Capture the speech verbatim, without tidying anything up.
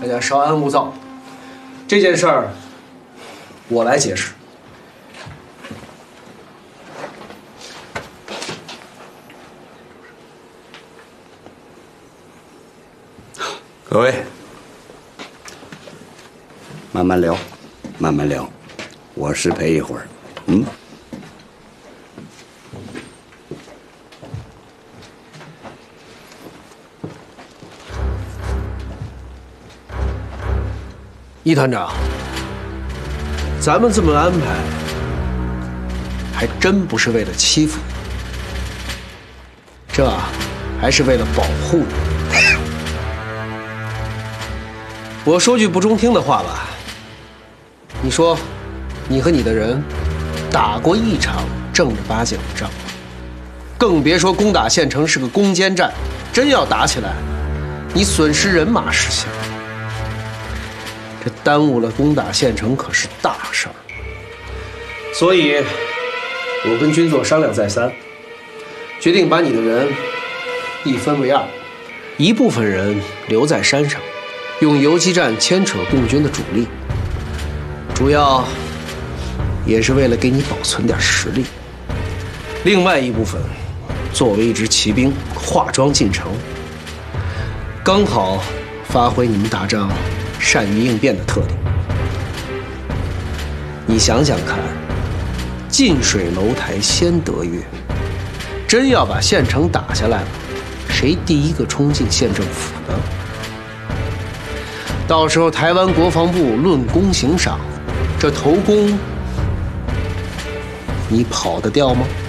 大家稍安勿躁。这件事儿，我来解释。 各位，慢慢聊，慢慢聊，我失陪一会儿。嗯。 易团长，咱们这么安排，还真不是为了欺负你，这还是为了保护你。我说句不中听的话吧，你说，你和你的人打过一场正儿八经的仗，更别说攻打县城是个攻坚战，真要打起来，你损失人马是小，这耽误了攻打县城可是大事儿。所以，我跟军座商量再三，决定把你的人一分为二，一部分人留在山上。用游击战牵扯共军的主力，主要也是为了给你保存点实力。另外一部分作为一支骑兵化妆进城，刚好发挥你们打仗善于应变的特点。你想想看，近水楼台先得月，真要把县城打下来了，谁第一个冲进县政府呢？到时候台湾国防部论功行赏，这头功你跑得掉吗？